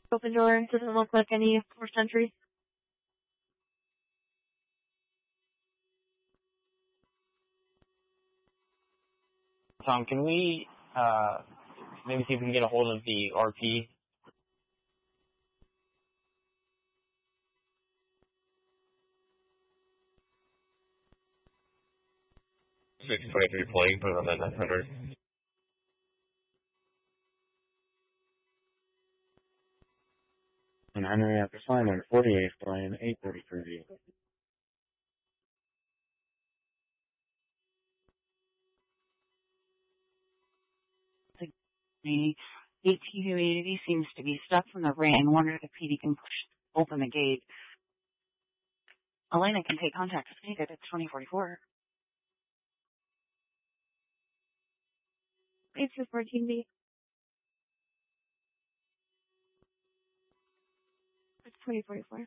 Open door. Doesn't look like any forced entry. Tom, can we maybe see if we can get a hold of the RP? Plane, put it on that 900. 900 after flying on 48 flying 833. The AT-280 seems to be stuck from the ring. Wonder if the PD can open the gate. Elena can take contact if needed. It's 2044. It's 14B. It's 2044.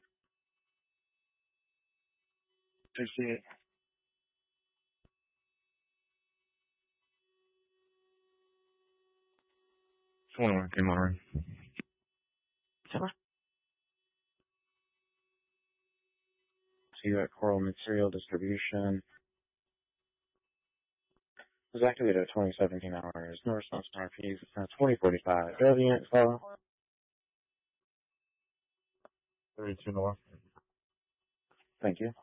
68. Good morning. Sure. So you got Coral Material Distribution. It was activated at 2017 hours. No response to RPs. 2045. Do you have the unit follow? 32 north. Thank you.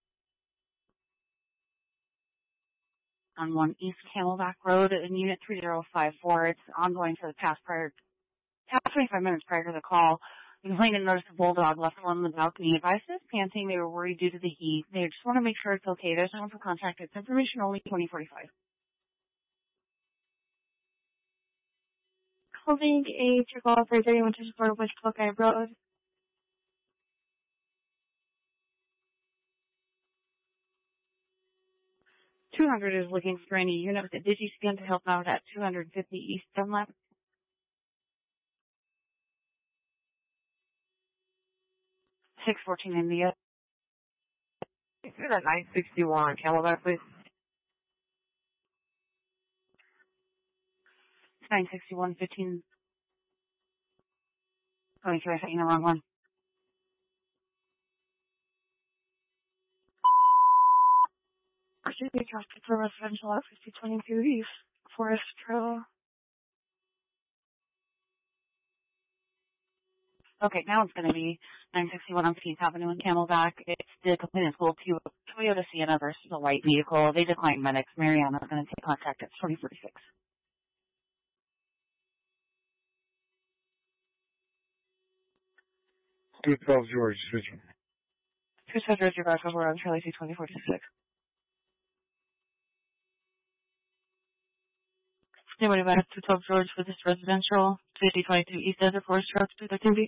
On 1 East Camelback Road in Unit 3054. It's ongoing for the past 25 minutes prior to the call. The complainant noticed a bulldog left alone on the balcony. Advised is panting. They were worried due to the heat. They just want to make sure it's okay. There's no one for contact. It's information only 2045. Holding a trickle for 31 to support West Buckeye Road. .200 is looking for any unit with a DigiScan to help out at 250 East Dunlap. 614 India. Is it a 961 Camelback, please? 961 15. Oh, sorry, I sent you the wrong one. Should be trusted for residential at 5022 East Forest Trail. Okay, now it's going to be 961 on 15th Avenue in Camelback. It's the complainant's little Toyota Sienna versus a white vehicle. They declined medics. Mariana is going to take contact at 2046. Two 12 George, switching. 200 your back over on Charlie C 2046. Anybody back to 12 George for this residential 5022 East Desert Forest Trail 213B.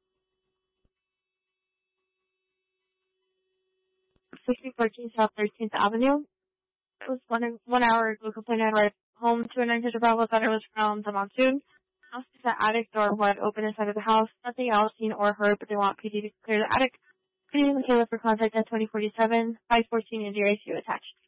6014 South 13th Avenue. It was 1 hour ago. Complainant arrived home to a 900 Bravo. Thought it was from the monsoon. House is the attic door wide open inside of the house. Nothing else seen or heard, but they want PD to clear the attic. PD and Caleb for contact at 2047. 514 India ICU attached.